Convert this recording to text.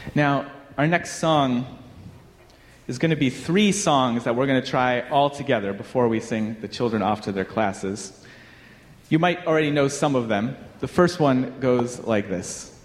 Now, our next song is going to be 3 songs that we're going to try all together before we sing the children off to their classes. You might already know some of them. The first one goes like this.